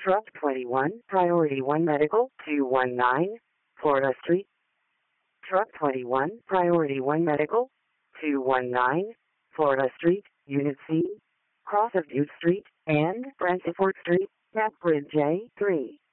Truck 21, Priority 1 Medical, 219, Florida Street. Truck 21, Priority 1 Medical, 219, Florida Street, Unit C, cross of Butte Street and Bransford Street, Gap Bridge J3.